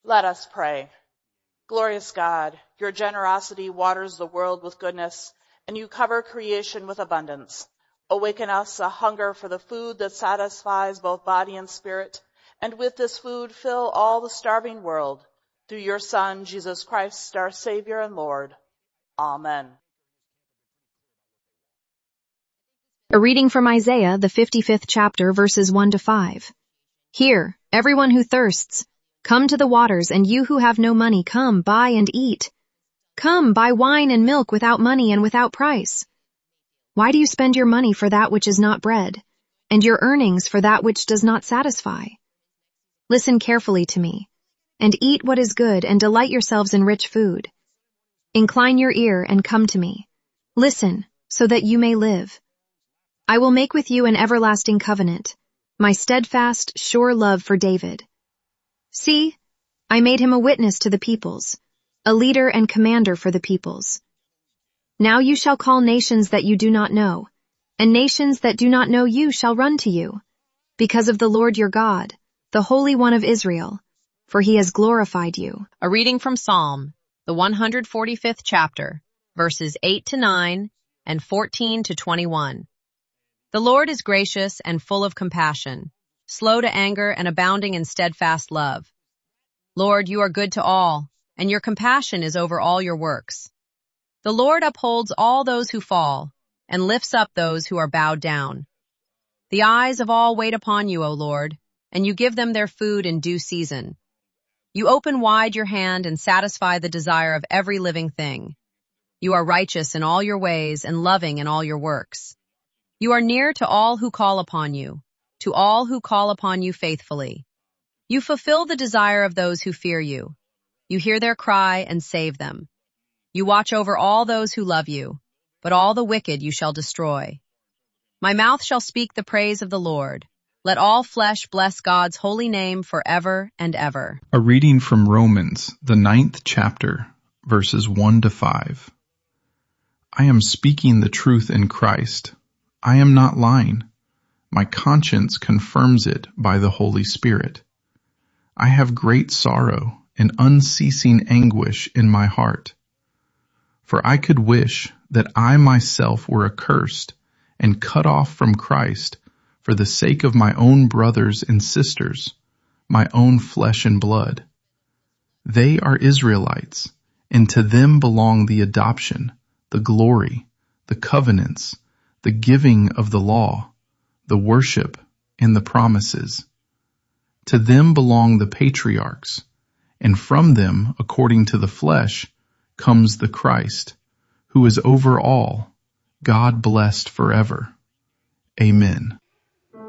Let us pray. Glorious God, your generosity waters the world with goodness, and you cover creation with abundance. Awaken us a hunger for the food that satisfies both body and spirit, and with this food fill all the starving world. Through your Son, Jesus Christ, our Savior and Lord. Amen. A reading from Isaiah, the 55th chapter, verses 1 to 5. Hear, everyone who thirsts, come to the waters, and you who have no money, come, buy and eat. Come, buy wine and milk without money and without price. Why do you spend your money for that which is not bread, and your earnings for that which does not satisfy? Listen carefully to me, and eat what is good, and delight yourselves in rich food. Incline your ear and come to me. Listen, so that you may live. I will make with you an everlasting covenant, my steadfast, sure love for David. See, I made him a witness to the peoples, a leader and commander for the peoples. Now you shall call nations that you do not know, and nations that do not know you shall run to you, because of the Lord your God, the Holy One of Israel, for he has glorified you. A reading from Psalm, the 145th chapter, verses 8 to 9 and 14 to 21. The Lord is gracious and full of compassion, slow to anger and abounding in steadfast love. Lord, you are good to all, and your compassion is over all your works. The Lord upholds all those who fall, and lifts up those who are bowed down. The eyes of all wait upon you, O Lord, and you give them their food in due season. You open wide your hand and satisfy the desire of every living thing. You are righteous in all your ways and loving in all your works. You are near to all who call upon you, to all who call upon you faithfully. You fulfill the desire of those who fear you. You hear their cry and save them. You watch over all those who love you, but all the wicked you shall destroy. My mouth shall speak the praise of the Lord. Let all flesh bless God's holy name forever and ever. A reading from Romans, the 9th chapter, verses 1 to 5. I am speaking the truth in Christ. I am not lying. My conscience confirms it by the Holy Spirit. I have great sorrow and unceasing anguish in my heart. For I could wish that I myself were accursed and cut off from Christ for the sake of my own brothers and sisters, my own flesh and blood. They are Israelites, and to them belong the adoption, the glory, the covenants, the giving of the law, the worship, and the promises. To them belong the patriarchs, and from them, according to the flesh, comes the Christ, who is over all, God blessed forever. Amen.